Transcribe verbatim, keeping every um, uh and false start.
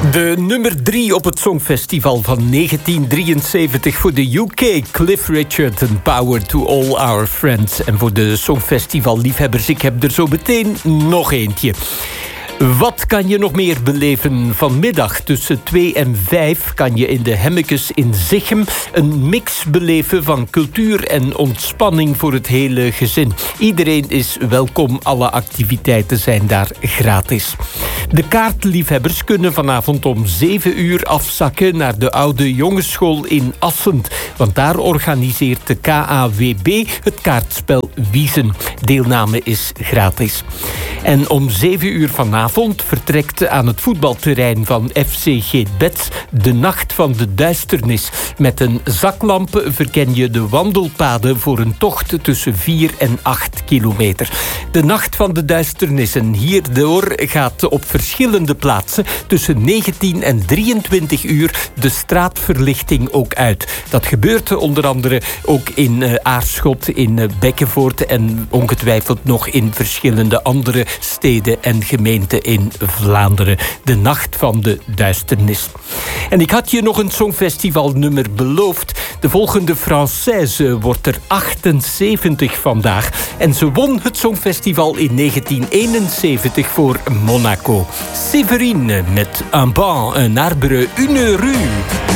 De nummer drie op het Songfestival van negentien drieënzeventig voor de U K. Cliff Richard en Power to All Our Friends. En voor de Songfestival-liefhebbers, ik heb er zo meteen nog eentje. Wat kan je nog meer beleven? Vanmiddag tussen twee en vijf kan je in de Hemmekes in Zichem een mix beleven van cultuur en ontspanning voor het hele gezin. Iedereen is welkom, alle activiteiten zijn daar gratis. De kaartliefhebbers kunnen vanavond om zeven uur afzakken naar de oude jongensschool in Assend. Want daar organiseert de K A W B het kaartspel Wiezen. Deelname is gratis. En om zeven uur vanavond vertrekt aan het voetbalterrein van F C Geet-Bets de Nacht van de Duisternis. Met een zaklamp verken je de wandelpaden voor een tocht tussen vier en acht kilometer. De Nacht van de Duisternis en hierdoor gaat op verschillende plaatsen tussen negentien en drieëntwintig uur de straatverlichting ook uit. Dat gebeurt onder andere ook in uh, Aarschot, in uh, Bekkenvoort en ongetwijfeld nog in verschillende andere steden en gemeenten in Vlaanderen. De Nacht van de Duisternis. En ik had je nog een Songfestivalnummer beloofd. De volgende Française wordt er achtenzeventig vandaag. En ze won het Songfestival in negentien eenenzeventig voor Monaco. Séverine met Un banc, un arbre, une rue.